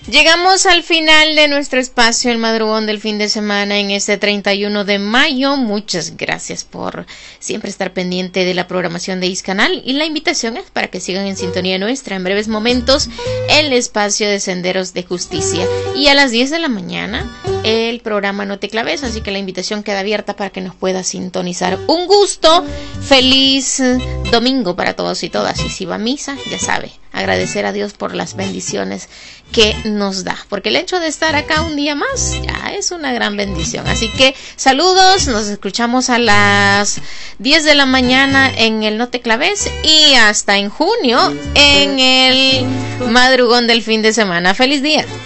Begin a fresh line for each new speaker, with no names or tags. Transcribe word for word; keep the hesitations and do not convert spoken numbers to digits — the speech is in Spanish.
Llegamos al final de nuestro espacio, el madrugón del fin de semana, en este treinta y uno de mayo. Muchas gracias por siempre estar pendiente de la programación de Iscanal, y la invitación es para que sigan en sintonía nuestra. En breves momentos, el espacio de Senderos de Justicia, y a las diez de la mañana el programa No Te Claves, así que la invitación queda abierta para que nos pueda sintonizar. Un gusto, feliz domingo para todos y todas, y si va a misa, ya sabe, agradecer a Dios por las bendiciones que nos da, porque el hecho de estar acá un día más ya es una gran bendición. Así que saludos, nos escuchamos a las diez de la mañana en el No Te Claves, y hasta en junio en el madrugón del fin de semana. Feliz día.